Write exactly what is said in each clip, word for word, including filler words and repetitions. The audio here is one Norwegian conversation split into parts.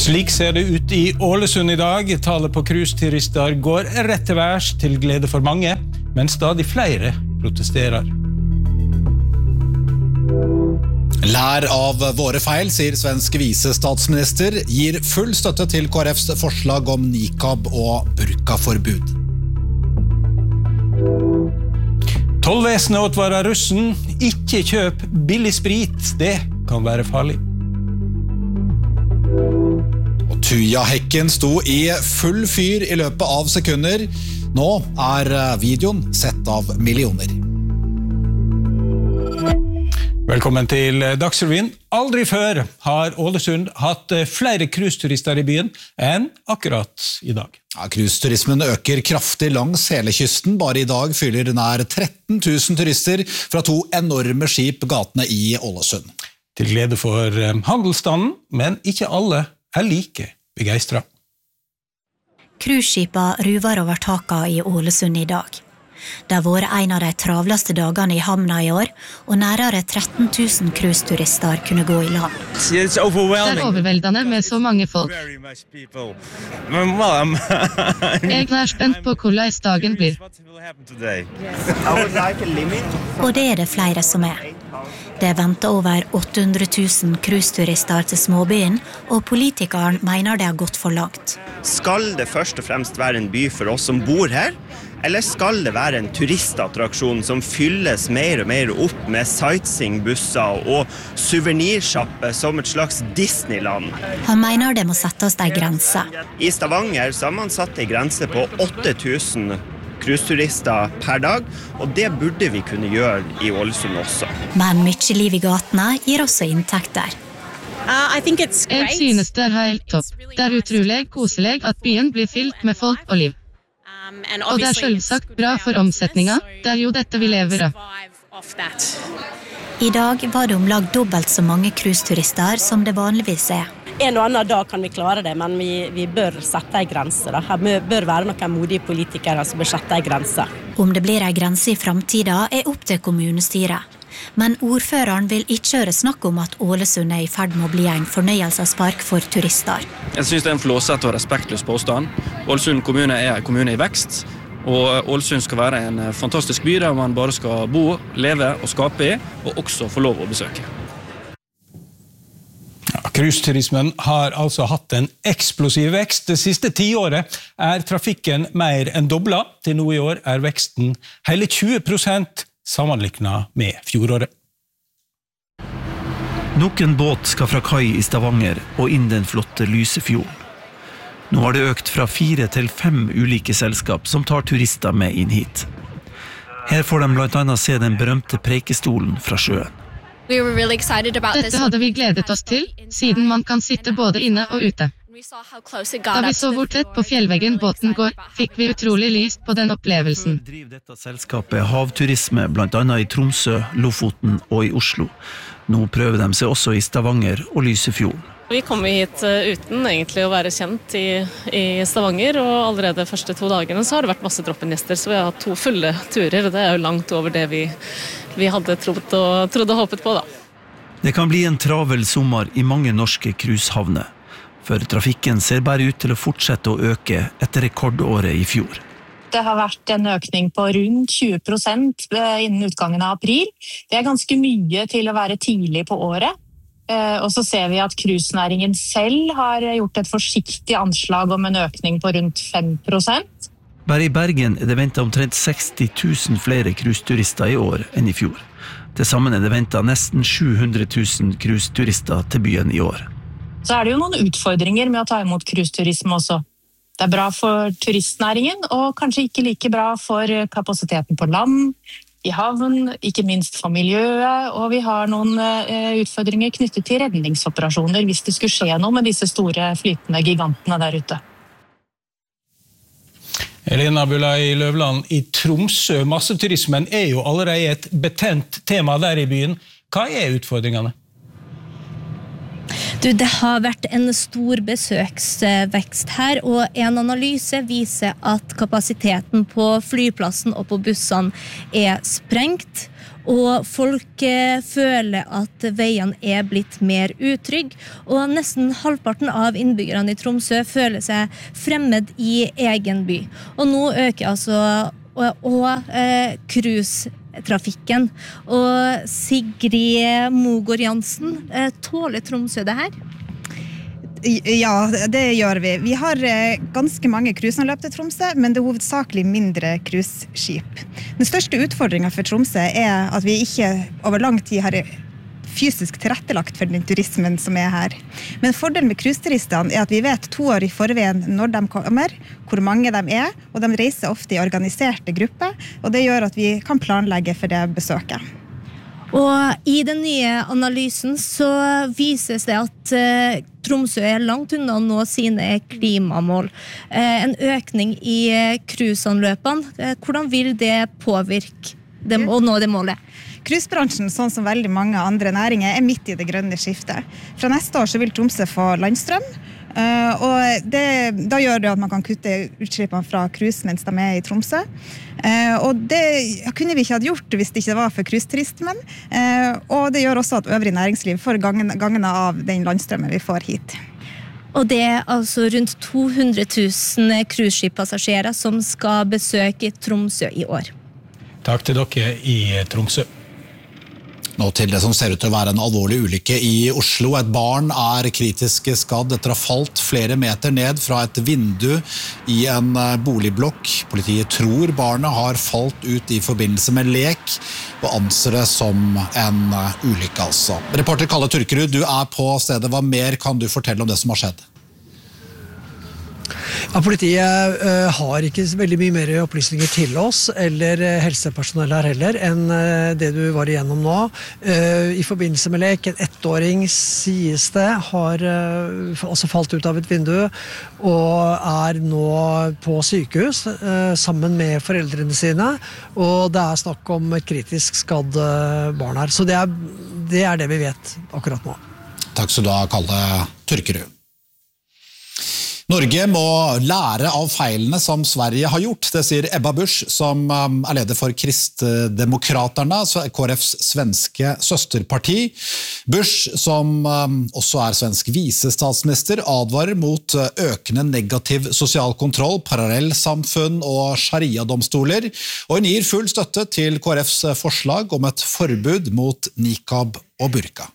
Slik ser det ut i Ålesund i dag. Tallet på cruiseturister går rett til værs til glede for mange, men stadig flere protesterer. Lær av våre feil, sier svensk visestatsminister, gir full støtte til K R F's forslag om nikab og burkaforbud. Tollvesenet advarer russen, ikke kjøp billig sprit, det kan være farlig. Og Tuja-hekken sto i full fyr i løpet av sekunder. Nå er videoen sett av millioner. Velkommen til Dagsrevyen. Aldri før har Ålesund hatt flere cruiseturister i byen enn akkurat i dag. Ja, cruiseturismen øker kraftig langs hele kysten. Bare i dag fyller nær tretten tusen turister fra to enorme skip gatene i Ålesund. Til glede for handelsstanden, men ikke alle er like begeistret. Cruiseskipa ruver over taka i Ålesund i dag. Det har vært en av de travleste dagene i hamna i år, og nærere tretten tusen cruiseturister kunne gå i land. Det er overveldende med så mange folk. Jeg er spent på hvordan dagen blir. Og det er det flere som er. Det venter over åtte hundre tusen cruiseturister til småbyen, og politikeren mener det har gått for langt. Skal det først og fremst være en by for oss som bor her? Eller skal det være en turistattraksjon som fylles mer og mer opp med sightseeingbusser og souvenirshopper som et slags Disneyland? Han mener det må settes en grense. I Stavanger så har man satt en grense på åtte tusen cruiseturister per dag, og det burde vi kunne gjøre i Ålesund også. Men mye liv i gatene gir også inntekter. Uh, Jeg synes det er helt topp. Det er utrolig koselig at byen blir fylt med folk og liv. Og det er selvsagt bra for omsetninga. Det er jo dette vi lever av. I dag var det omlag dobbelt så mange cruiseturister som det vanligvis er. En og annen dag kan vi klare det, men vi, vi bør sette en grense. Da. Her bør være noen modige politikere som bør sette en grense. Om det blir en grense i fremtiden er opp til kommunestyret. Men ordføreren vil ikke høre snakk om at Ålesund er i ferd med å bli en fornøyelsespark for turister. Jeg synes det er en flåsete og respektløs påstand. Ålesund kommune er en kommune i vekst, og Ålesund skal være en fantastisk by der man bare skal bo, leve og skape i, og også få lov å besøke. Ja, cruiseturismen har altså hatt en eksplosiv vekst. Det siste tiåret er trafikken mer enn doblet. Til nå i år er veksten hele tjue prosent sammenliknet med fjoråret. Nok en båt skal fra kai i Stavanger og inn den flotte Lysefjorden. Nå har det økt fra fire til fem ulike selskap som tar turister med inn hit. Her får de blant annet se den berømte preikestolen fra sjøen. Dette hadde vi gledet oss til, siden man kan sitte både inne og ute. Da vi så hvor tett på fjellveggen båten går, fikk vi utrolig lyst på den opplevelsen. Driver dette selskapet havturisme blant annet i Tromsø, Lofoten og i Oslo. Nå prøver de seg også i Stavanger og Lysefjorden. Vi kom hit uten egentlig å være kjent i, i Stavanger, og allerede de første to dagene så har det vært masse droppen-gjester, så vi har hatt to fulle turer, og det er jo langt over det vi, vi hadde trodd og, trodd og håpet på da. Det kan bli en travel sommer i mange norske cruisehavner, for trafikken ser bare ut til å fortsette å øke etter rekordåret i fjor. Det har vært en økning på rundt tjue prosent innen utgangen av april. Det er ganske mye til å være tidlig på året. Og så ser vi at cruisenæringen selv har gjort et forsiktig anslag om en økning på rundt fem prosent. Bare i Bergen er det ventet omtrent seksti tusen flere cruiseturister i år enn i fjor. Til sammen er det ventet nesten sju hundre tusen cruiseturister til byen i år. Så er det jo noen utfordringer med å ta imot cruiseturisme også. Det er bra for turistnæringen, og kanskje ikke like bra for kapasiteten på land, i havn, ikke minst for miljøet, og vi har noen utfordringer knyttet til redningsoperasjoner hvis det skulle skje noe med disse store flytende gigantene der ute. Elena Bulai Løvland, i Tromsø, masseturismen er jo allerede et betent tema der i byen. Hva er utfordringene? Du, det har vært en stor besøksvekst her, og en analyse viser at kapasiteten på flyplassen og på bussene er sprengt, og folk føler at veien er blitt mer utrygg, og nesten halvparten av innbyggerne i Tromsø føler seg fremmed i egen by. Og nå øker altså og, og eh, cruisetrafikken. Og Sigrid Mogård Jansen, eh, tåler Tromsø det her? Ja, det gjør vi. Vi har ganske mange cruiseanløp til Tromsø, men det er hovedsakelig mindre cruiseskip. Den største utfordringen for Tromsø er at vi ikke over lang tid har fysisk tilrettelagt for den turismen som er her. Men fordelen med cruiseturistene er at vi vet to år i forveien når de kommer, hvor mange de er, og de reiser ofte i organiserte grupper, og det gjør at vi kan planlegge for det besøket. Og i den nye analysen så vises det at eh, Tromsø er langt unna å nå sine klimamål. Eh, en økning i eh, cruiseanløpene, eh, hvordan vil det påvirke dem å nå det målet? Cruisebransjen, sånn som veldig mange andre næringer, er midt i det grønne skiftet. Fra neste år så vil Tromsø få landstrøm, uh, og det, da gjør det at man kan kutte utslippene fra cruise mens de er i Tromsø. Uh, og det kunne vi ikke ha gjort hvis det ikke var for cruiseturismen, uh, og det gjør også at øvrig næringsliv får gangene av den landstrømmen vi får hit. Og det er altså rundt to hundre tusen cruiseskippassasjerer som skal besøke Tromsø i år. Takk til dere i Tromsø. Nå til det som ser ut til å være en alvorlig ulykke i Oslo. Et barn er kritisk skadd etter å ha falt flere meter ned fra et vindu i en boligblokk. Politiet tror barnet har falt ut i forbindelse med lek, og anser det som en ulykke altså. Reporter Kalle Turkerud, du er på stedet. Hva mer kan du fortelle om det som har skjedd? Ja, politiet uh, har ikke veldig mye mer opplysninger til oss, eller uh, helsepersonell her heller, enn uh, det du var igjennom nå. Uh, I forbindelse med lek, en ettåring sies det, har uh, altså falt ut av et vindu, og er nå på sykehus uh, sammen med foreldrene sine, og det er snakk om et kritisk skadd uh, barn her. Så det er, det er det vi vet akkurat nå. Takk skal du ha, Kalle Turkerud. Norge må lære av feilene som Sverige har gjort, det sier Ebba Busch, som er leder for Kristdemokraterna, K R F's svenske søsterparti. Busch, som også er svensk visestatsminister, advarer mot økende negativ sosial kontroll, parallellsamfunn og sharia-domstoler, og hun gir full støtte til K R F's forslag om et forbud mot nikab og burka.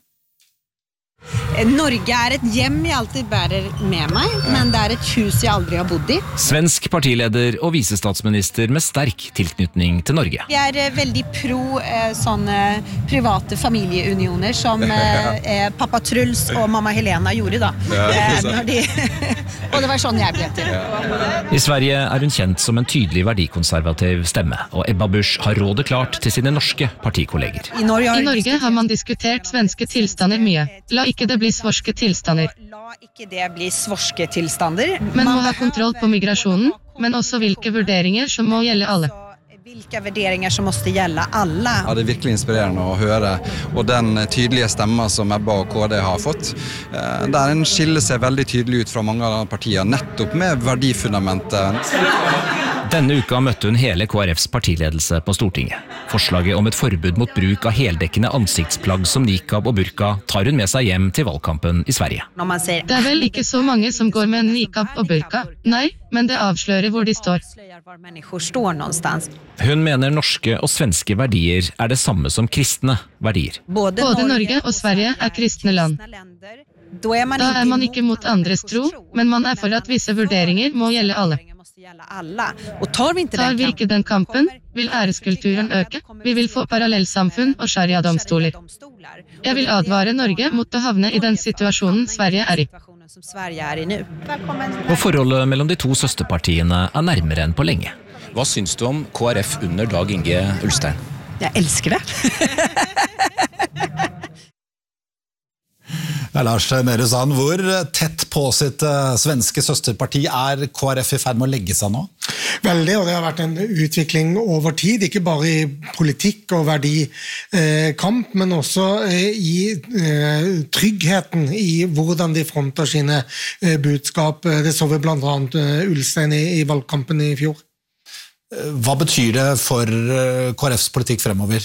Norge er et hjem jeg alltid bærer med meg, men det er et hus jeg aldri har bodd i. Svensk partileder og visestatsminister med sterk tilknytning til Norge. Vi er veldig pro eh, sånne private familieunioner som eh, pappa Truls og mamma Helena gjorde da. Eh, når de og det var sånn jeg ble til. I Sverige er hun kjent som en tydelig verdikonservativ stemme, og Ebba Busch har rådet klart til sine norske partikolleger. I Norge, I Norge har man diskutert svenske tilstander mye. La ikke det bli svorske tilstander. La ikke det bli svorske tilstander. Men må ha kontroll på migrasjonen, men også hvilke vurderinger som må gjelde alle. Hvilke vurderinger som måste gjelde alle. Ja, det er virkelig inspirerende å høre, og den tydelige stemmen som Ebba og K D har fått, der en skiller seg veldig tydelig ut fra mange av partiene, nettopp med verdifundamentet. Denne uka møtte hun hele K R F's partiledelse på Stortinget. Forslaget om et forbud mot bruk av heldekkende ansiktsplagg som nikab og burka tar hun med seg hjem til valgkampen i Sverige. Det er vel ikke så mange som går med nikab og burka. Nei, men det avslører hvor de står. Hun mener norske og svenske verdier er det samme som kristne verdier. Både Norge og Sverige er kristne land. Da er man ikke mot andres tro, men man er for at visse vurderinger må gjelde alle. Tar vi ikke den kampen, vil æreskulturen øke. Vi vil få parallellsamfunn og sharia-domstoler. Jeg vil advare Norge mot å havne i den situasjonen Sverige er i. Og forholdet mellom de to søsterpartiene er nærmere enn på lenge. Hva syns du om K R F under Dag Inge Ulstein? Jeg elsker det. Ja, Lars Nehru Sand, hvor tett på sitt uh, svenske søsterparti er K R F i ferd med å legge seg nå? Veldig, og det har vært en utvikling over tid, ikke bare i politikk og verdikamp, men også i tryggheten i hvordan de fronter sine budskap. Det så vi blant annet Ulstein i valgkampen i fjor. Hva betyr det for K R Fs politikk fremover?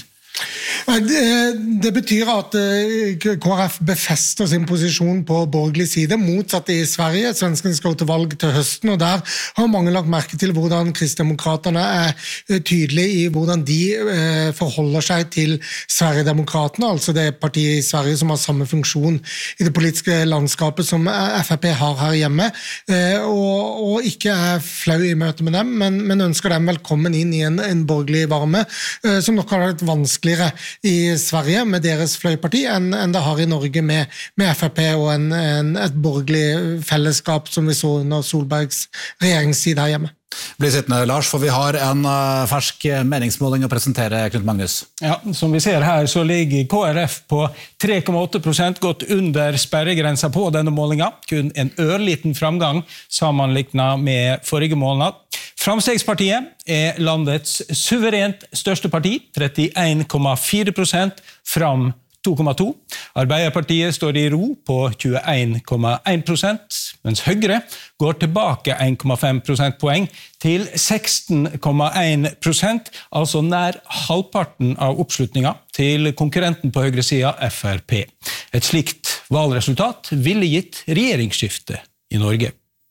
Det, det betyr at K R F befester sin posisjon på borgerlig side, motsatt i Sverige. Svenskene skal til valg til høsten, og der har mange lagt merke til hvordan kristdemokraterne er tydelige i hvordan de forholder seg til Sverigedemokraterne, altså det partiet i Sverige som har samme funksjon i det politiske landskapet som F R P har her hjemme, og, og ikke er flau i møte med dem, men, men ønsker dem velkommen inn i en, en borgerlig varme, som nok har vært vanskelig i Sverige med deres fløyparti enn, enn det har i Norge med, med F R P og en, en, et borgerlig fellesskap som vi så under Solbergs regjeringstid her hjemme. Bli sittende, Lars, for vi har en uh, fersk meningsmåling å presentere, Knut Magnus. Ja, som vi ser her så ligger K R F på tre komma åtte prosent, gått under sperregrensa på denne målinga. Kun en ørliten framgang sammenlignet med forrige måned. Framstegspartiet er landets suverent største parti, trettien komma fire prosent, fram to komma to. Arbeiderpartiet står i ro på tjueen komma en prosent, mens Høyre går tilbake en komma fem prosentpoeng til seksten komma en prosent, altså nær halvparten av oppslutninga til konkurrenten på høyresida F R P. Et slikt valgresultat ville gitt regjeringsskifte i Norge.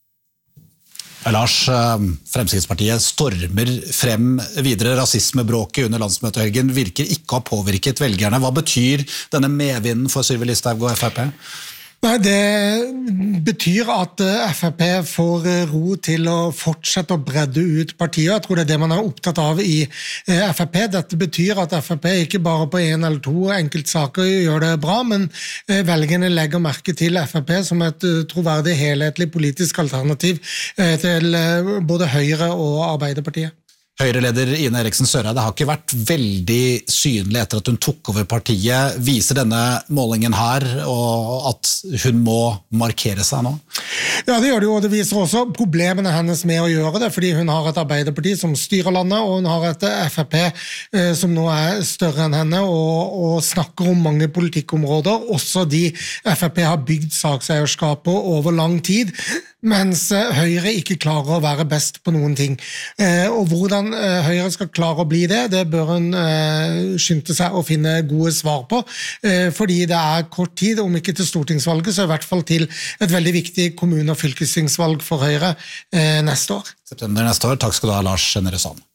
Lars, Fremskrittspartiet stormer frem videre. Rasismebråket under landsmøtehelgen virker ikke å ha påvirket velgerne. Hva betyr denne medvinden for Sylvi Listhaug og F R P? Nei, det betyr at F R P får ro til å fortsette å bredde ut partiet. Jeg tror det er det man er opptatt av i F R P. Dette betyr at F R P ikke bare på en eller to enkeltsaker gjør det bra, men velgerne legger merke til F R P som et troverdig helhetlig politisk alternativ til både Høyre og Arbeiderpartiet. Høyre-leder Ine Eriksen Søreide har ikke vært veldig synlig etter at hun tok over partiet. Viser denne målingen her og at hun må markere seg nå? Ja, det gjør det jo, og det viser også problemene hennes med å gjøre det, fordi hun har et Arbeiderparti som styrer landet, og hun har et F R P eh, som nå er større enn henne, og, og snakker om mange politikkområder, også de F R P har bygd sakseierskap på over lang tid, mens Høyre ikke klarer å være best på noen ting. Eh, og hvordan Høyre skal klare å bli det, det bør hun eh, skynde seg å finne gode svar på, eh, fordi det er kort tid, om ikke til stortingsvalget, så i hvert fall til et veldig viktig kommune- og fylkestingsvalg for Høyre eh, neste år. September neste år. Takk skal du ha, Lars Nehru Sand.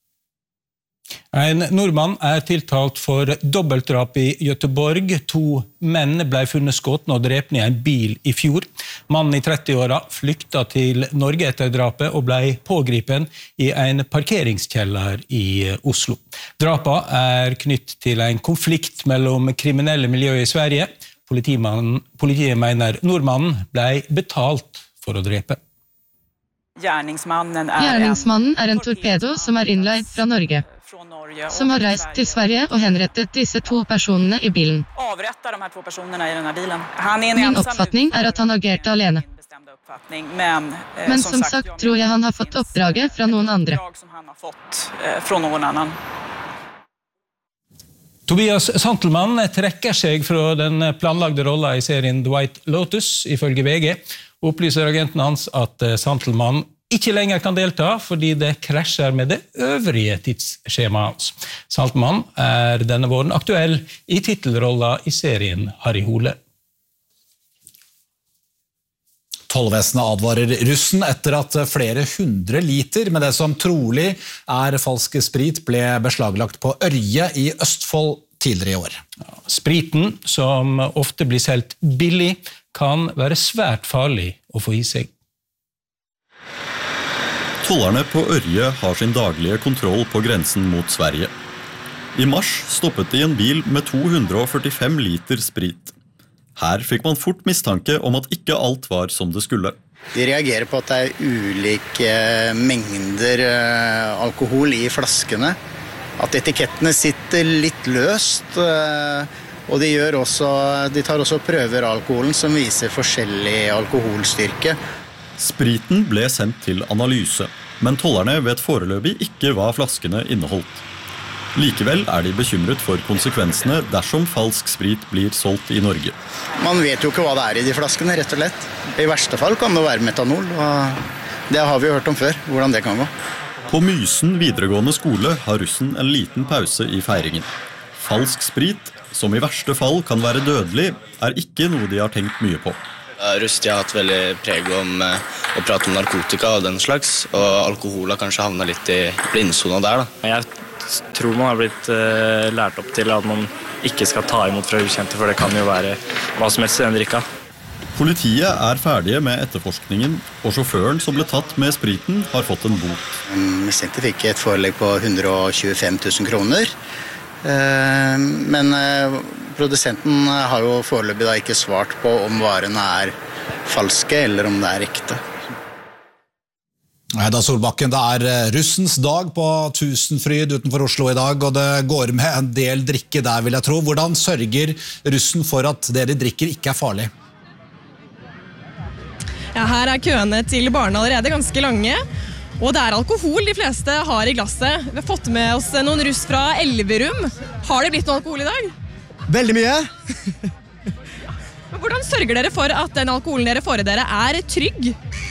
En nordmann er tiltalt for dobbeltdrap i Göteborg. To menn ble funnet skutt og drept i en bil i fjor. Mannen i trettiåra flykta til Norge etter drapet og ble pågripen i en parkeringskjeller i Oslo. Drapet er knyttet til en konflikt mellom kriminelle miljøer i Sverige. Politiet mener nordmannen ble betalt for å drepe. Gjerningsmannen er, Gjerningsmannen er en torpedo som er innleid fra Norge, som har reist til Sverige og henrettet disse to personene i bilen. Min oppfatning er at han agerte alene. Men som sagt tror jeg han har fått oppdraget fra noen andre. Tobias Santelmann trekker seg fra den planlagde rollen i serien The White Lotus, ifølge V G. Opplyser agenten hans at Santelmann ikke lenger kan delta fordi det krasjer med det øvrige tidsskjemaet hans. Santelmann er denne våren aktuell i titelrollen i serien Harry Hole. Tollvesenet advarer russen etter at flere hundre liter med det som trolig er falsk sprit ble beslaglagt på Ørje i Østfold tidligere i år. Spriten, som ofte blir solgt billig, kan være svært farlig å få i seg. Tollerne på Ørje har sin daglige kontroll på grensen mot Sverige. I mars stoppet de en bil med to hundre førtifem liter sprit. Her fikk man fort mistanke om at ikke alt var som det skulle. De reagerer på at det er ulike mengder alkohol i flaskene. At etikettene sitter litt løst, Og de, gjør også, de tar også prøver av alkoholen som viser forskjellig alkoholstyrke. Spriten ble sendt til analyse, men tollerne vet foreløpig ikke hva flaskene inneholdt. Likevel er de bekymret for konsekvensene dersom falsk sprit blir solgt i Norge. Man vet jo ikke hva det er i de flaskene, rett og slett. I verste fall kan det være metanol, og det har vi jo hørt om før, hvordan det kan gå. På Mysen videregående skole har russen en liten pause i feiringen. Falsk sprit, som i verste fall kan være dødelig, er ikke noe de har tenkt mye på. Rustia har hatt veldig preg om å prate om narkotika og den slags, og alkohol har kanskje havnet litt i blindsona der. Da. Jeg tror man har blitt uh, lært opp til at man ikke skal ta imot fra ukjente, for det kan jo være hva som helst i den drikka. Politiet er ferdige med etterforskningen, og sjåføren som ble tatt med spriten har fått en bot. Mistenkte fikk et forelegg på hundre og tjuefem tusen kroner, uh, men uh, produsenten har jo foreløpig da ikke svart på om varene er falske eller om det er ekte. Hedda Solbakken, det er russens dag på Tusenfryd utenfor Oslo i dag, og det går med en del drikke der, vil jeg tro. Hvordan sørger russen for at det de drikker ikke er farlig? Ja, her er køene til barna allerede ganske lange, og det er alkohol de fleste har i glasset. Vi har fått med oss noen russ fra Elverum. Har det blitt noe alkohol i dag? Veldig mye. Men hvordan sørger dere for at den alkoholen dere får i dere er trygg?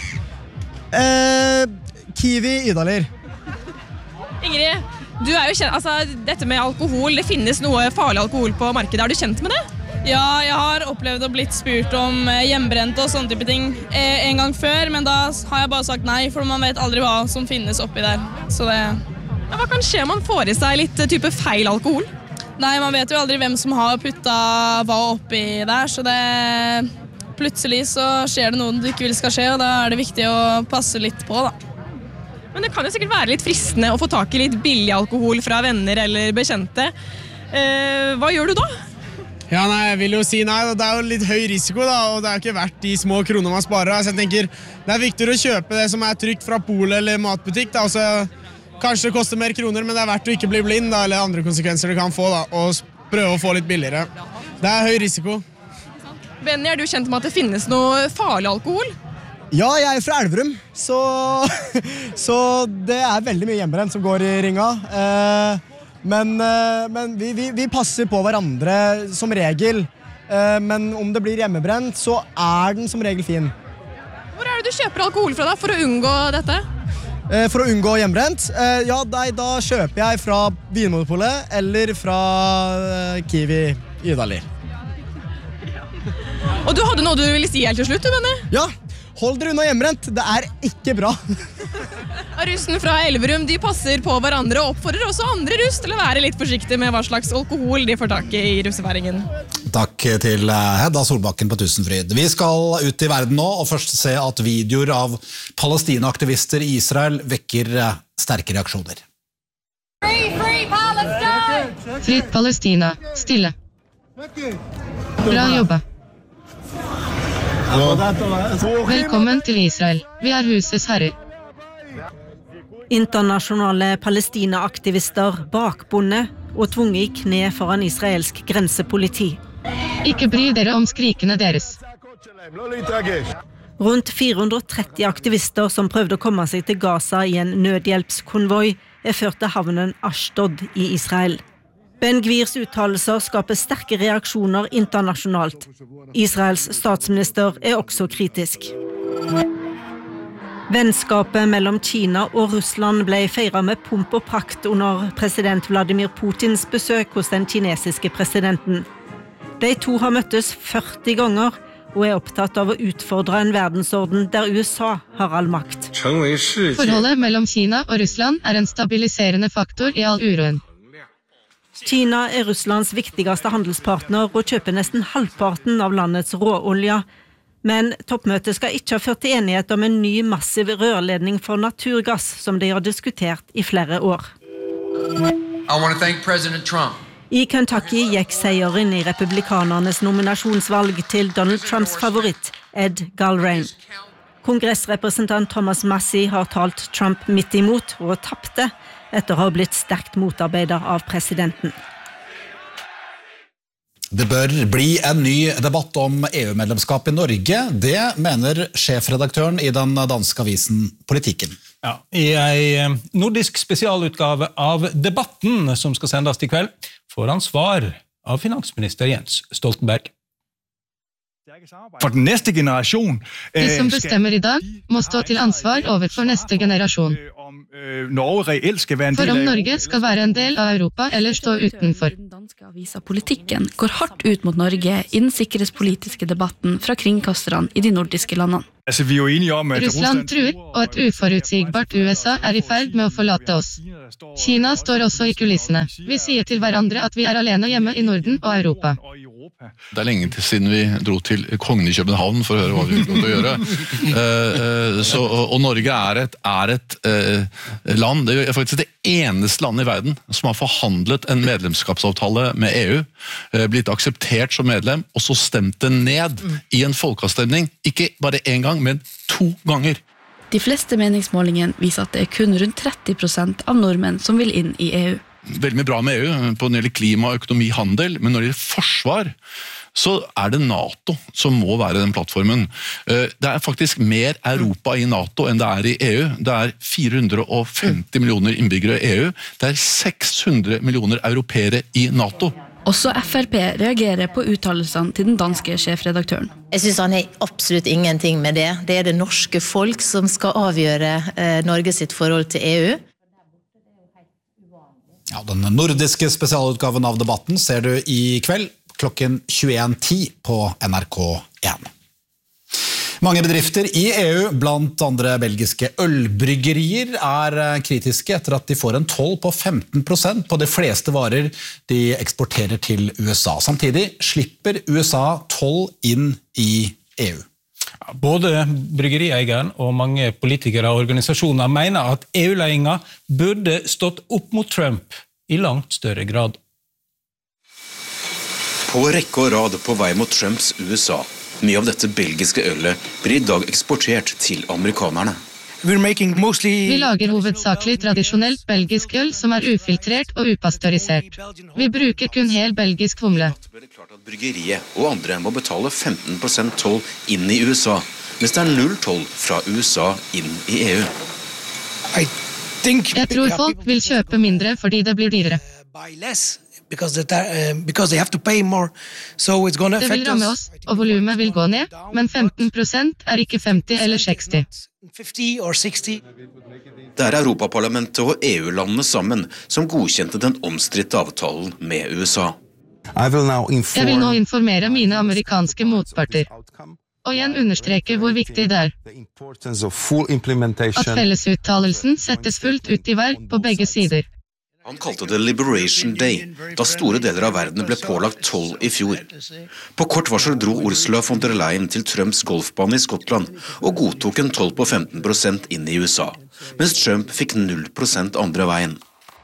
Eh, Kiwi Idalir. Ingrid, du er jo kjent, altså dette med alkohol, det finnes noe farlig alkohol på markedet. Er du kjent med det? Ja, jeg har opplevd å blitt spurt om hjemmebrent og sånne type ting en gang før, men da har jeg bare sagt nei, for man vet aldri hva som finnes oppi der. Så det... Ja, hva kan skje om man får i seg litt type feil alkohol? Nei, man vet jo aldri hvem som har puttet hva oppi der, så det... Plutselig så skjer det noe du ikke vil skal skje, og da er det viktig å passe litt på, da. Men det kan jo sikkert være litt fristende å få tak i litt billig alkohol fra venner eller bekjente. Eh, hva gjør du da? Ja, nei, jeg vil jo si nei, det er jo litt høy risiko da, og det er jo ikke verdt de små kronene man sparer. Så jeg tenker, det er viktigere å kjøpe det som er trygt fra polet eller matbutikk da, og så kanskje det koster mer kroner, men det er verdt å ikke bli blind da, eller andre konsekvenser det kan få da, og prøve å få litt billigere. Det er høy risiko. Benny, er du kjent med at det finnes noe farlig alkohol? Ja, jeg er fra Elverum, så, så det er veldig mye hjemmebrent som går i ringa. Eh, men eh, men vi, vi, vi passer på hverandre som regel, eh, men om det blir hjemmebrent, så er den som regel fin. Hvor er det du kjøper alkohol fra da, for å unngå dette? Eh, for å unngå hjemmebrent? Eh, ja, da, da kjøper jeg fra Vinmonopolet eller fra eh, Kiwi Idalir. Og du hadde noe du ville si helt til slutt, du, Benny? Ja, hold dere unna hjemmebrent. Det er ikke bra. Russen fra Elverum, de passer på hverandre og oppfordrer også andre russ til å være litt forsiktige med hva slags alkohol de får tak i i russefeiringen. Takk til Hedda Solbakken på Tusenfryd. Vi skal ut i verden nå, og først se at videoer av Palestina-aktivister i Israel vekker sterke reaksjoner. Free, free Palestine! Fritt Palestina. Stille. Bra jobba. Velkommen til Israel. Vi er husets herrer. Internasjonale Palestina-aktivister bakbundet og tvunget i kne foran israelsk grensepoliti. Ikke bry dere om skrikene deres. Rundt fire hundre og tretti aktivister som prøvde å komme seg til Gaza i en nødhjelpskonvoi er ført til havnen Ashdod i Israel. Ben Gvirs uttalelser skaper sterke reaksjoner internasjonalt. Israels statsminister er også kritisk. Vennskapet mellom Kina og Russland ble feiret med pomp og prakt under president Vladimir Putins besøk hos den kinesiske presidenten. De to har møttes førti ganger og er opptatt av å utfordre en verdensorden der U S A har all makt. Forholdet mellom Kina og Russland er en stabiliserende faktor i all uroen. Kina er Russlands viktigste handelspartner og kjøper nesten halvparten av landets råolje. Men toppmøtet skal ikke ha ført til enighet om en ny massiv rørledning for naturgass, som de har diskutert i flere år. I want to thank President Trump. I Kentucky gikk seieren i republikanernes nominasjonsvalg til Donald Trumps favoritt, Ed Galbraith. Kongressrepresentant Thomas Massie har talt Trump midt imot og tappte etter å ha blitt sterkt motarbeidet av presidenten. Det bør bli en ny debatt om E U-medlemskap i Norge. Det mener sjefredaktøren i den danske avisen Politikken. Ja, i en nordisk spesialutgave av Debatten som skal sendes i kveld, får han svar av finansminister Jens Stoltenberg. For den neste generasjon... De som bestemmer i dag, må stå til ansvar overfor neste generasjon. For om Norge skal være en del av Europa eller stå utenfor. Den danske avisa Politikken går hardt ut mot Norge i den sikkerhetspolitiske debatten fra kringkasterne i de nordiske landene. Russland truer, og et uforutsigbart U S A er i ferd med å forlate oss. Kina står også i kulissene. Vi sier til hverandre at vi er alene hjemme i Norden og Europa. Det er lenge til siden vi dro til Kongen i København for å høre hva vi fikk lov til å gjøre. Uh, så, og Norge er et, er et uh, land, det er faktisk det eneste landet i verden som har forhandlet en medlemskapsavtale med E U, uh, blitt akseptert som medlem, og så stemt det ned i en folkeavstemning, ikke bare en gang, men to ganger. De fleste meningsmålingene viser at det er kun rundt tretti prosent av nordmenn som vil inn i E U. Veldig mye bra med E U på når det gjelder klima, økonomi, handel, men når det gjelder forsvar, så er det NATO som må være den plattformen. Det er faktisk mer Europa i NATO enn det er i E U. Det er fire hundre og femti millioner innbyggere i E U. Det er seks hundre millioner europeere i NATO. Også F R P reagerer på uttalelsene til den danske sjefredaktøren. Jeg synes han har absolutt ingenting med det. Det er det norske folk som skal avgjøre eh, Norge sitt forhold til E U. Ja, den nordiske spesialutgaven av Debatten ser du i kveld klokken tjueen ti på N R K én. Mange bedrifter i E U, blant andre belgiske ølbryggerier, er kritiske etter at de får en toll på femten prosent på de fleste varer de eksporterer til U S A. Samtidig slipper U S A toll inn i E U. Både bryggerieieren og mange politikere og organisasjoner mener at E U-ledelsen burde stått opp mot Trump i langt større grad. På rekke og rad på vei mot Trumps U S A. Mye av dette belgiske ølet blir i dag eksportert til amerikanerne. Vi lager hovedsakelig tradisjonelt belgisk øl som er ufiltrert og upasteurisert. Vi bruker kun hel belgisk humle. Bryggeriet og andre må betale femten prosent toll inn i U S A, mens det er null toll fra U S A inn i E U. Jeg tror folk vil kjøpe mindre fordi det blir dyrere. Det vil ramme oss, og volumet vil gå ned, men femten prosent er ikke femti eller seksti. Det er Europaparlamentet og E U-landene sammen som godkjente den omstridte avtalen med U S A. Jeg vil nå informere mine amerikanske motparter, og igjen understreke hvor viktig det er. At fellesuttalelsen settes fullt ut i verk på begge sider. Han kalte det Liberation Day, da store deler av verden ble pålagt toll i fjor. På kort varsel dro Ursula von der Leyen til Trumps golfbane i Skottland og godtok en toll på femten prosent inn i U S A, mens Trump fikk null prosent andre veien.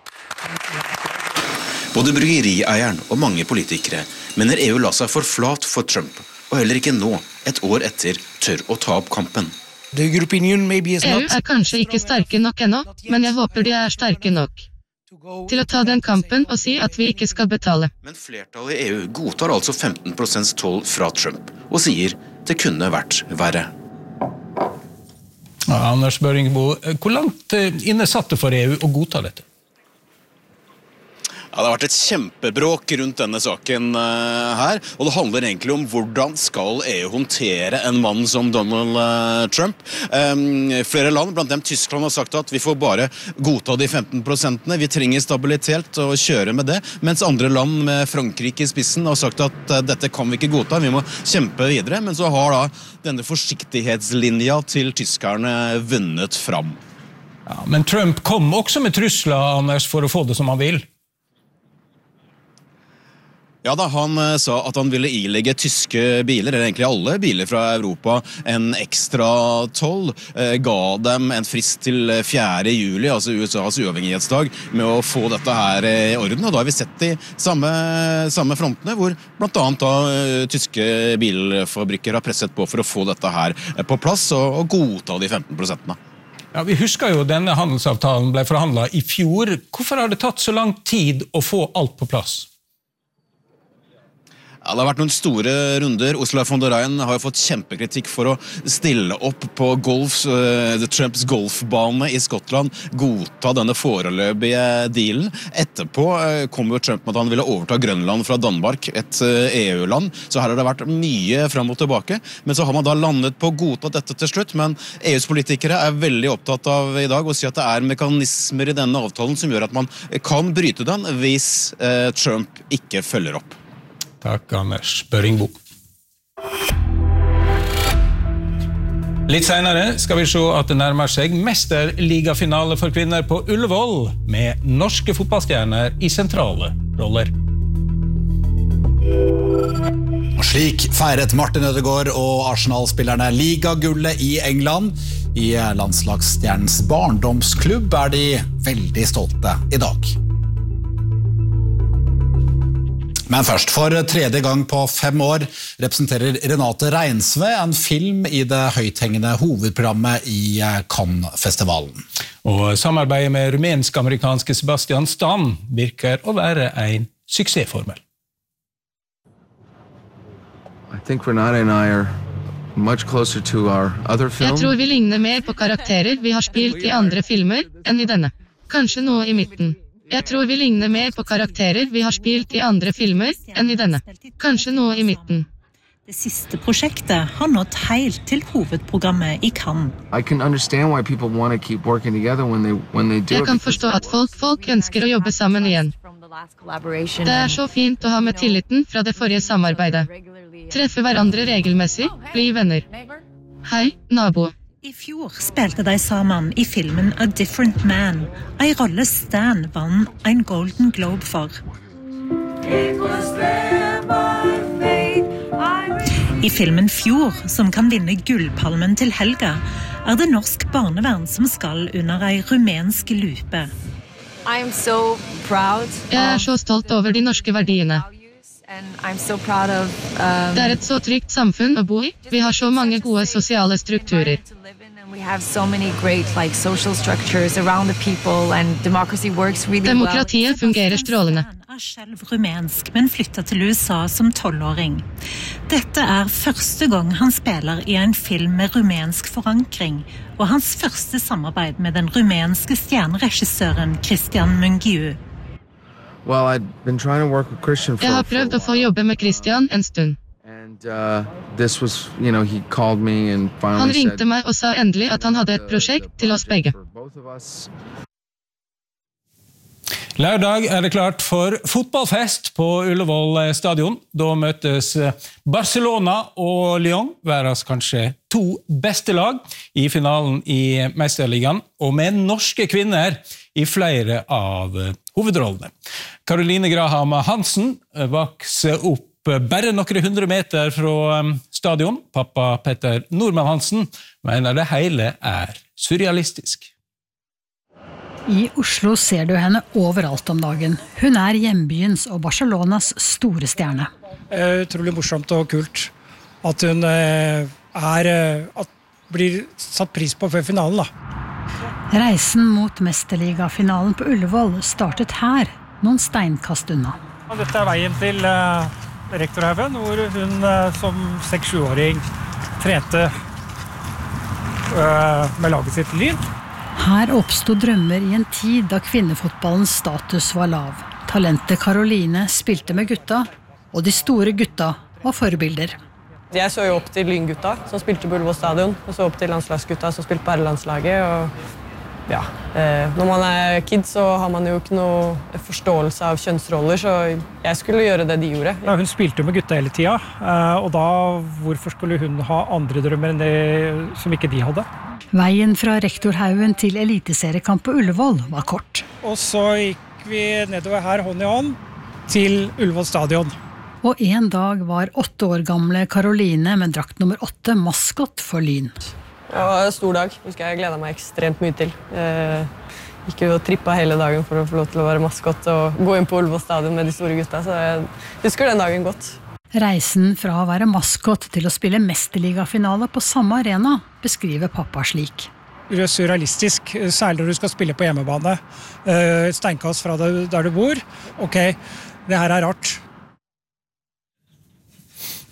Både bryggerieieren og mange politikere mener E U la seg for flat for Trump, og heller ikke nå, et år etter, tør å ta opp kampen. E U er kanskje ikke sterke nok ennå, men jeg håper de er sterke nok til å ta den kampen og si at vi ikke skal betale. Men flertallet i E U godtar altså femten prosent toll fra Trump, og sier det kunne vært verre. Ja, Anders Børingbo, hvor langt inne satt det for E U å godta dette? Ja, det har vært et kjempebråk rundt denne saken uh, her, og det handler egentlig om hvordan skal E U håndtere en mann som Donald uh, Trump. Um, flere land, blant dem Tyskland, har sagt at vi får bare godta de femten prosentene, vi trenger stabilitet og kjøre med det, mens andre land med Frankrike i spissen har sagt at uh, dette kan vi ikke godta, vi må kjempe videre, men så har da denne forsiktighetslinja til tyskerne vunnet fram. Ja, men Trump kom også med trusler, Anders, for å få det som han vil. Ja da, han sa at han ville ilegge tyske biler, eller egentlig alle biler fra Europa, en ekstra toll, ga dem en frist til fjerde juli, altså U S A's uavhengighetsdag, med å få dette her i orden, og da har vi sett de samme, samme frontene, hvor blant annet da tyske bilfabrikker har presset på for å få dette her på plass, og, og godta de femten prosentene. Ja, vi husker jo denne handelsavtalen ble forhandlet i fjor. Hvorfor har det tatt så lang tid å få alt på plass? Ja, det har vært noen store runder. Ursula von der Leyen har jo fått kjempekritikk for å stille opp på golf, uh, Trumps golfbane i Skottland, godta denne foreløpige dealen. Etterpå uh, kom jo Trump med at han ville overta Grønland fra Danmark, et uh, E U-land, så her har det vært mye frem og tilbake. Men så har man da landet på å godta dette til slutt, men E U's politikere er veldig opptatt av i dag å si at det er mekanismer i denne avtalen som gjør at man kan bryte den hvis uh, Trump ikke følger opp. Takk, Anders Børingbo. Litt senere skal vi se at det nærmer seg mesterligafinale for kvinner på Ullevål, med norske fotballstjerner i sentrale roller. Og slik feiret Martin Ødegaard og Arsenal-spillerne ligagullet i England. I landslagsstjernens barndomsklubb er de veldig stolte i dag. Men først, for tredje gang på fem år representerer Renate Reinsve en film i det høythengende hovedprogrammet i Cannes-festivalen. Og samarbeidet med rumensk-amerikanske Sebastian Stan virker å være en suksessformel. I think Renate and I are much closer to our other film. Jeg tror vi ligner mer på karakterer vi har spilt i andre filmer enn i denne. Kanskje noe i midten. Jeg tror vi ligner mer på karakterer vi har spilt i andre filmer enn i denne. Kanskje noe i midten. Det siste prosjektet har nått helt til hovedprogrammet i Cannes. I can understand why people want to keep working together when they when they do. Jeg kan forstå at folk, folk ønsker å jobbe sammen igjen. Det er så fint å ha med tilliten fra det forrige samarbeidet. Treffe hverandre regelmessig, bli venner. Hei, nabo. I fjor spilte de sammen i filmen A Different Man, en rolle Stan vann en Golden Globe for. I filmen Fjord, som kan vinne gullpalmen til helga, er det norsk barnevern som skal under en rumensk lupe. So Jeg er så stolt over de norske verdiene. So of, um, det er et så trygt samfunn å bo i. Vi har så mange gode sosiale strukturer. So great, like, really Demokratiet well. Fungerer strålende. Han er selv rumensk, men flyttet til U S A som tolvåring. Dette er første gang han spiller i en film med rumensk forankring, og hans første samarbeid med den rumenske stjerneregissøren Christian Mungiu. Well, I'd been trying to work with Christian for Jeg har prøvd å få jobbe med Christian en stund. And uh, this was, you know, he called me and finally Han ringte said, meg og sa endelig at han hadde et prosjekt til oss begge. Lørdag er det klart for fotballfest på Ullevål stadion. Da møtes Barcelona og Lyon, verdens kanskje to beste lag i finalen i Mesterligaen, og med norske kvinner i flere av hovedrollene. Caroline Graham Hansen vokser opp bare noen hundre meter fra stadion. Pappa Petter Normann Hansen mener det hele er surrealistisk. I Oslo ser du henne overalt om dagen. Hun er hjembyens og Barcelonas store stjerne. Utrolig morsomt og kult at hun er, at blir satt pris på før finalen. Da. Reisen mot mesterligafinalen på Ullevål startet her, noen steinkast unna. Dette er veien til uh, Rektorhaugen, hvor hun uh, som seks-sju-åring trente uh, med laget sitt Lyn. Her oppstod drømmer i en tid da kvinnefotballens status var lav. Talentet Caroline spilte med gutta, og de store gutta var forbilder. Jeg så jo opp til Lyngutta, som spilte på Ullevål stadion, og så opp til landslagsgutta, som spilte på herrelandslaget. Og ja, eh, når man er kid, så har man jo ikke noe forståelse av kjønnsroller, så jeg skulle gjøre det de gjorde. Ja, hun spilte jo med gutta hele tida, og da hvorfor skulle hun ha andre drømmer enn det som ikke de hadde? Veien fra Rektorhaugen til eliteseriekamp på Ullevål var kort. Og så gikk vi nedover her hånd i hånd til Ullevål stadion. Og en dag var åtte år gamle Caroline med drakt nummer åtte maskott for Lyn. Det var en stor dag. Husker jeg gledet meg ekstremt mye til. Jeg gikk jo og trippet hele dagen for å få lov til å være maskott og gå inn på Ullevål stadion med de store gutta, så jeg husker den dagen godt. Reisen fra å være maskott til å spille mesterligafinale på samme arena beskriver pappa slik. Det er surrealistisk, særlig når du skal spille på hjemmebane. Steinkast fra der du bor. Ok, det her er rart.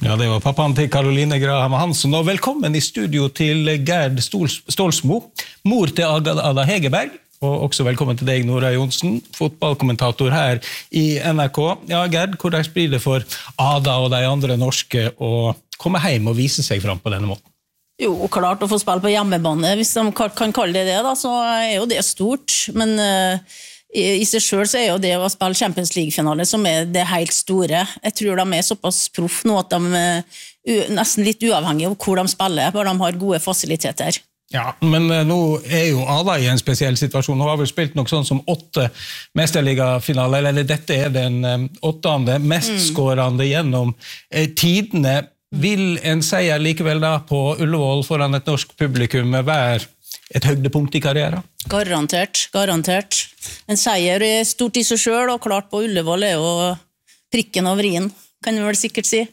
Ja, det var pappaen til Caroline Graham Hansen, og velkommen i studio til Gerd Stolsmo, mor til Ada Hegerberg, og også velkommen til deg, Nora Johnsen, fotballkommentator her i N R K. Ja, Gerd, hvordan blir det for Ada og de andre norske å komme hjem og vise seg fram på denne måten? Jo, klart å få spille på hjemmebane, hvis de kan kalle det det, da, så er jo det stort, men uh, i seg selv så er jo det å spille Champions League-finale som er det helt store. Jeg tror de er såpass proff nå at de er nesten litt uavhengige av hvor de spiller, hvor de har gode fasiliteter. Ja, men nå er jo Ada i en spesiell situasjon. Hun har vel spilt nok sånn som åtte mesterligafinaler, eller dette er den åttende mestskårende gjennom tidene. Vil en seier likevel da på Ullevål foran et norsk publikum være et høydepunkt i karrieren? Garantert, garantert. En seier er stort i seg selv, og klart på Ullevål er jo prikken over i-en, kan vi vel sikkert si.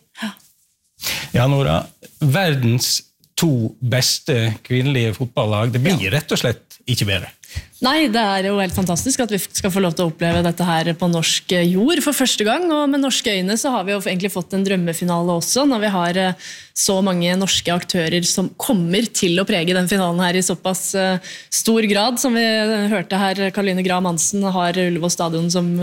Ja, Nora, verdens to beste kvinnelige fotballag, det blir rett og slett ikke bedre. Nei, det er jo helt fantastisk at vi skal få lov til å oppleve dette her på norsk jord for første gang, og med norske øyne så har vi jo egentlig fått en drømmefinale også, når vi har så mange norske aktører som kommer til å prege den finalen her i såpass stor grad, som vi hørte her, Caroline Graham Hansen har Ullevål Stadion som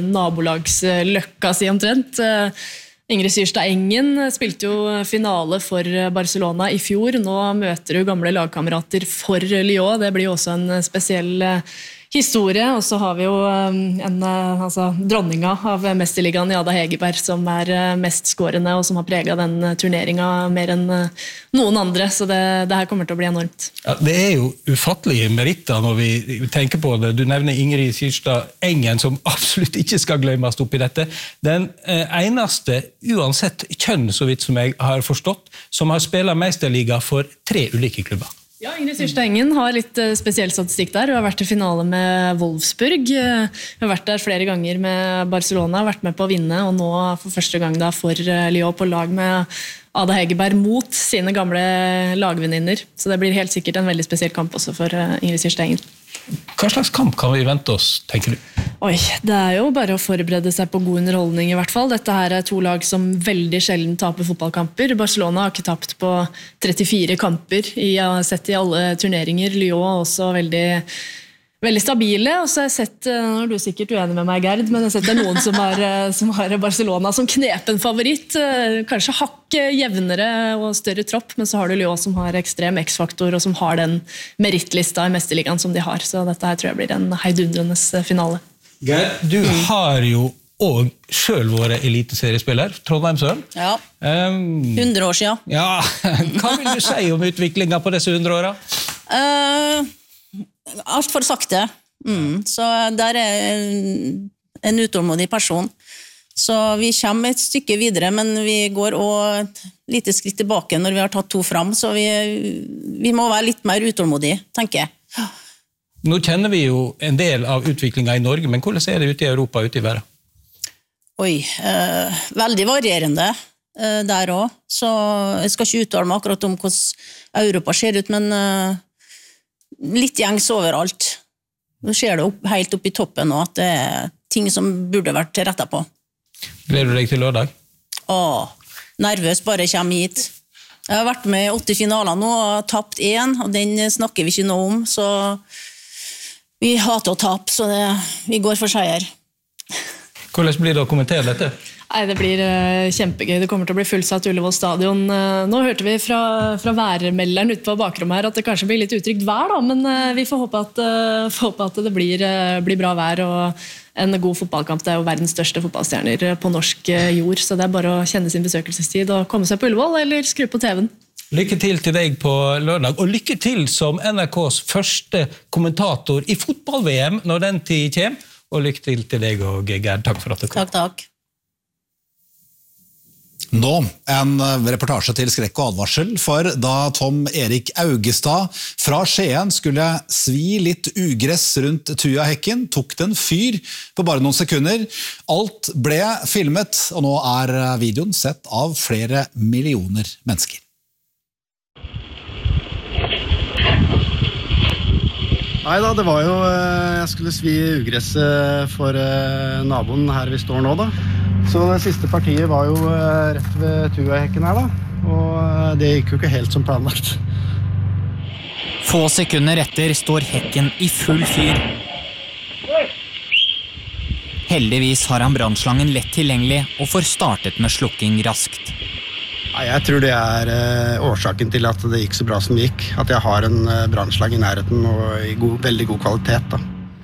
nabolagsløkka si omtrent. Ingrid Syrstad Engen spilte jo finale for Barcelona i fjor. Nå møter hun gamle lagkamerater for Lyon. Det blir jo også en spesiell historie. Og så har vi jo en, altså, dronninga av mesterligaen i Ada Hegerberg, som er mest skårende, og som har preget den turneringen mer enn noen andre. Så det, det her kommer til å bli enormt. Ja, det er jo ufattelige meritter når vi tenker på det. Du nevner Ingrid Syrstad Engen, som absolutt ikke skal glemmes opp i dette. Den eneste, uansett kjønn, så vidt som jeg har forstått, som har spillet mesterliga for tre ulike klubber. Ja, Ingrid Syrstad Engen har litt spesiell statistikk der. Hun har vært i finale med Wolfsburg. Hun har vært der flere ganger med Barcelona, vært med på å vinne, og nå for første gang da for Lyon på lag med Ada Hegerberg mot sine gamle lagvenninner. Så det blir helt sikkert en veldig spesiell kamp også for Ingrid Syrstad Engen. Hva slags kamp kan vi vente oss, tenker du? Oi, det er jo bare å forberede seg på god underholdning i hvert fall. Dette her er to lag som veldig sjelden taper fotballkamper. Barcelona har ikke tapt på trettifire kamper, jeg har sett i alle turneringer. Lyon er også veldig, veldig stabile, og så har jeg sett, nå er du sikkert uenig med meg, Gerd, men jeg har sett det er noen som har, som har Barcelona som knepen favoritt. Kanskje hakk jevnere og større tropp, men så har du Lyon som har ekstrem X-faktor, og som har den merittlista i mesterligaen som de har. Så dette her tror jeg blir en heidundrende finale. Gerd, du har jo og selv vært eliteseriespiller, Trondheimsøren. Ja, hundre år siden. Ja, hva vil du si om utviklingen på disse hundre årene? Uh, alt for sakte. Mm. Så der er en utålmodig person. Så vi kommer et stykke videre, men vi går også et lite skritt tilbake når vi har tatt to fram, så vi, vi må være litt mer utålmodige, tenker jeg. Nå kjenner vi jo en del av utviklingen i Norge, men hvordan er det ute i Europa, ute i verden? Oi, eh, veldig varierende eh, der også. Så jeg skal ikke uttale meg akkurat om hvordan Europa ser ut, men eh, litt gjengs overalt. Nå ser det opp, helt opp i toppen nå, at det er ting som burde vært rettet på. Gleder du deg til lørdag? Åh, nervøs bare kommer hit. Jeg har vært med i åtte finaler nå og tapt én, og den snakker vi ikke noe om, så vi hater å tape, så det, vi går for seier. Hvordan blir det å kommentere dette? Nei, det blir uh, kjempegøy. Det kommer til å bli fullsatt Ullevål Stadion. Uh, nå hørte vi fra, fra værmelderen ute på bakrommet her at det kanskje blir litt utrygt vær, da, men uh, vi får håpe at, uh, får håpe at det blir, uh, blir bra vær og en god fotballkamp. Det er jo verdens største fotballstjerner på norsk uh, jord, så det er bare å kjenne sin besøkelsestid og komme seg på Ullevål eller skru på T V-en. Lykke til til deg på lørdag, og lykke til som N R K's første kommentator i fotball-V M når den tid kommer, og lykke til til deg og Gerd. Takk for at du kom. Takk, takk. Nå en reportasje til skrekk og advarsel, for da Tom Erik Augestad fra Skien skulle svi litt ugress rundt Tujahekken, tok den fyr på bare noen sekunder. Alt ble filmet, og nå er videoen sett av flere millioner mennesker. Nei da, det var jo, jeg skulle svi ugresset for naboen her vi står nå da. Så det siste partiet var jo rett ved Tuahekken her da, og det gikk jo ikke helt som planlagt. Få sekunder etter står hekken i full fyr. Heldigvis har han brannslangen lett tilgjengelig og får startet med slukking raskt. Jeg tror det er årsaken til at det gikk så bra som det gikk. At jeg har en brannslang i nærheten og i god, veldig god kvalitet. Da.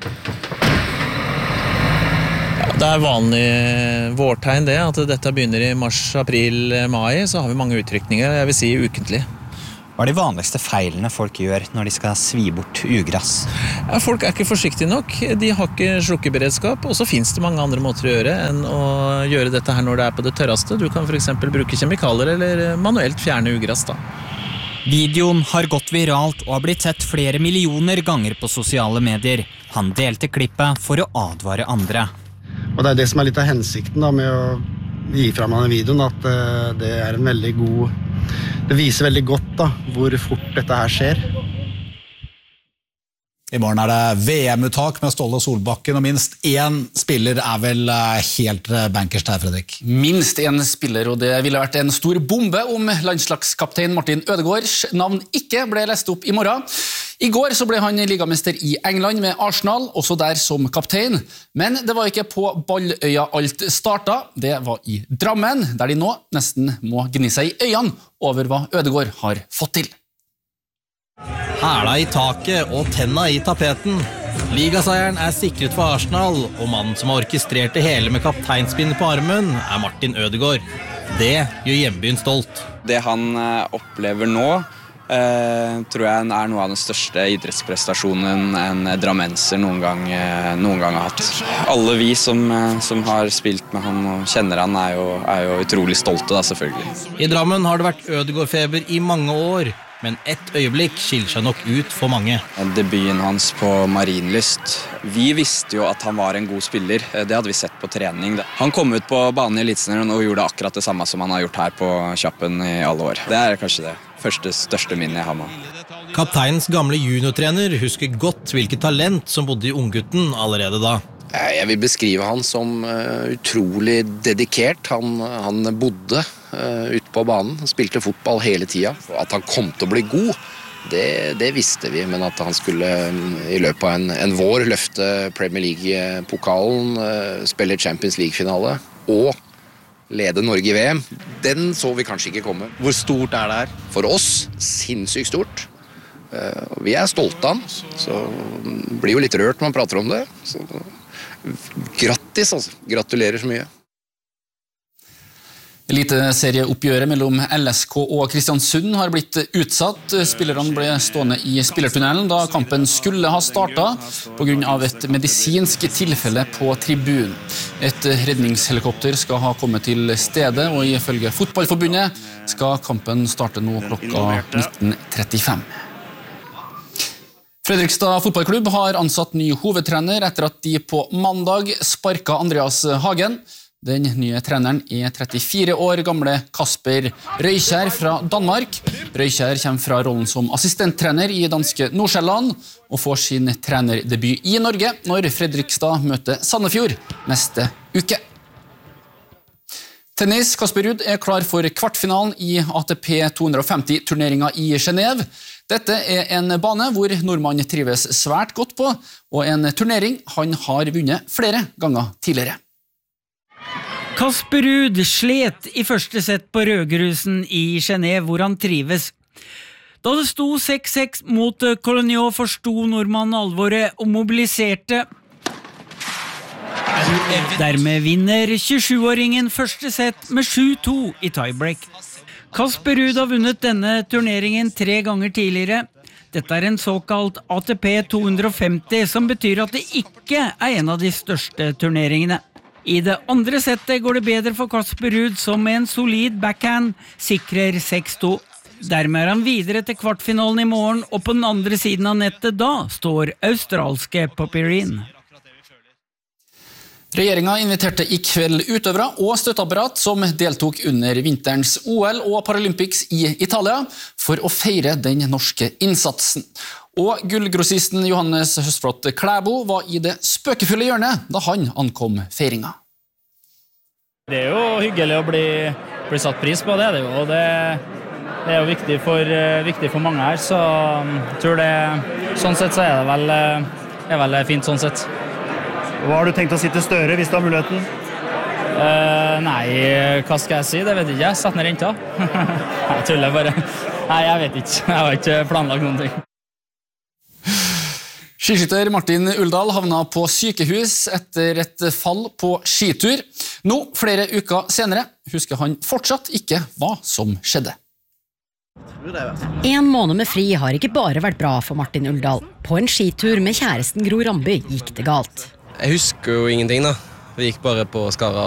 Ja, det er vanlig vårtegn det, at dette begynner i mars, april, mai, så har vi mange utrykninger, jeg vil si ukentlig. Hva er de vanligste feilene folk gjør når de skal svi bort ugrass? Ja, folk er ikke forsiktige nok, de har ikke slukkeberedskap, og så finnes det mange andre måter å gjøre enn å gjøre dette her når det er på det tørreste. Du kan for eksempel bruke kjemikalier eller manuelt fjerne ugrass da. Videoen har gått viralt og har blitt sett flere millioner ganger på sosiale medier. Han delte klippet for å advare andre. Og det er det som er litt av hensikten da, med å gi frem denne videoen, at det er en veldig god... Det viser veldig godt da, hvor fort dette her skjer. I morgen er det V M-uttak med Ståle Solbakken, og minst én spiller er vel helt bankers der, Fredrik? Minst én spiller, og det ville vært en stor bombe om landslagskaptein Martin Ødegaards navn ikke ble lest opp i morgen. I går så ble han ligamester i England med Arsenal, også der som kaptein. Men det var ikke på Balløya alt startet, det var i Drammen, der de nå nesten må gni seg i øynene over hva Ødegaard har fått til. Hæla i taket og tenna i tapeten. Ligaseieren er sikret for Arsenal, og mannen som har orkestrert det hele med kapteinspinn på armen er Martin Ødegaard. Det gjør hjembyen stolt. Det han opplever nå, Uh, tror jeg er noe av den største idrettsprestasjonen en drammenser noen gang, uh, noen gang har hatt. Alle vi som, uh, som har spilt med han og kjenner han er jo, er jo utrolig stolte da, selvfølgelig. I Drammen har det vært Ødegaard-feber i mange år, men ett øyeblikk skiller seg nok ut for mange. Debuten hans på Marienlyst. Vi visste jo at han var en god spiller, det hadde vi sett på trening. Da. Han kom ut på banen i Eliteserien og gjorde akkurat det samme som han har gjort her på Kjappen i alle år. Det er kanskje det første største minnet jeg har med. Kapteinens gamle juniortrener husker godt hvilket talent som bodde i unggutten allerede da. Jeg vil beskrive han som uh, utrolig dedikert. Han, han bodde uh, ute på banen, han spilte fotball hele tiden. At han kom til å bli god, det, det visste vi, men at han skulle um, i løpet av en, en vår løfte Premier League-pokalen, uh, spille Champions League-finale og lede Norge i V M, den så vi kanskje ikke komme. Hvor stort er det her? For oss, sinnssykt stort. Uh, vi er stolte av han, så blir jo litt rørt når man prater om det. Så grattis, altså. Gratulerer så mye. Eliteserieoppgjøret mellom L S K og Kristiansund har blitt utsatt. Spillerne ble stående i spillertunnelen da kampen skulle ha startet på grunn av et medisinsk tilfelle på tribunen. Et redningshelikopter skal ha kommet til stedet, og ifølge Fotballforbundet skal kampen starte nå klokka nitten trettifem. Fredrikstad fotballklubb har ansatt ny hovedtrener etter at de på mandag sparket Andreas Hagen. Den nye treneren er trettifire år gamle Kasper Røykjær fra Danmark. Røykjær kommer fra rollen som assistenttrener i danske Nordsjælland og får sin trenerdebut i Norge når Fredrikstad møter Sandefjord neste uke. Tennis, Kasper Ruud er klar for kvartfinalen i A T P to hundre femti turneringen i Genève. Dette er en bane hvor nordmann trives svært godt på, og en turnering han har vunnet flere ganger tidligere. Kasper Ruud slet i første sett på Rødgrusen i Genève, hvor han trives. Da det sto seks seks mot Colognot, forstod nordmannen alvoret og mobiliserte. Dermed vinner tjuesjuåringen første sett med sju to i tiebreak. Kasper Ruud har vunnet denne turneringen tre ganger tidligere. Dette er en såkalt A T P to hundre femti, som betyr at det ikke er en av de største turneringene. I det andre settet går det bedre for Kasper Ruud, som med en solid backhand sikrer seks to. Dermed er han videre til kvartfinalen i morgen, og på den andre siden av nettet da står australske Popirine. Regjeringen inviterte i kveld utøvere og støtteapparat som deltok under vinterens O L og Paralympics i Italia for å feire den norske innsatsen. Og gullgrossisten Johannes Høstflot Klæbo var i det spøkefulle hjørnet da han ankom feiringen. Det er jo hyggelig å bli, bli satt pris på, det er det jo. Og det, det er jo viktig for, viktig for mange her, så jeg tror det, sånn sett så er det vel, er vel fint sånn sett. Hva har du tenkt å si til Støre hvis du har muligheten? Uh, nei, hva skal jeg si? Det vet jeg ikke. Sett ned renta. Jeg tuller bare. Nei, jeg vet ikke. Jeg har ikke planlagt noen ting. Skiskytter Martin Uldal havna på sykehus etter et fall på skitur. Nå, flere uker senere, husker han fortsatt ikke hva som skjedde. En måned med fri har ikke bare vært bra for Martin Uldal. På en skitur med kjæresten Gro Ramby gikk det galt. Jeg husker jo ingenting da. Vi gikk bare på Skara